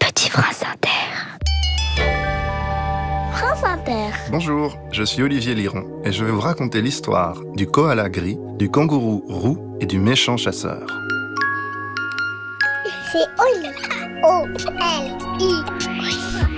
Petit France Inter. France Inter. Bonjour, je suis Olivier Liron et je vais vous raconter l'histoire du koala gris, du kangourou roux et du méchant chasseur. C'est Oli. O-L-I.